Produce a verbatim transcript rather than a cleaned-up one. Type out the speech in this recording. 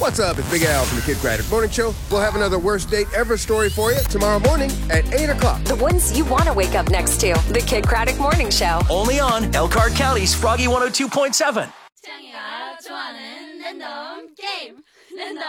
What's up? It's Big Al from the Kid Craddock Morning Show. We'll have another worst date ever story for you tomorrow morning at eight o'clock. The ones you want to wake up next to. The Kid Craddock Morning Show. Only on Elkhart County's Froggy one oh two point seven. 창이가 좋아하는 랜덤 게임 랜덤